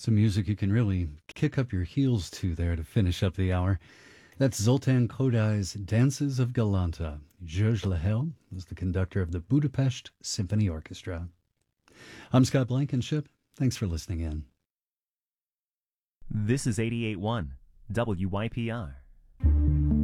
Some music you can really kick up your heels to there to finish up the hour. That's Zoltan Kodai's Dances of Galanta. Georges Lehel was the conductor of the Budapest Symphony Orchestra. I'm Scott Blankenship. Thanks for listening in. This is 88.1 WYPR.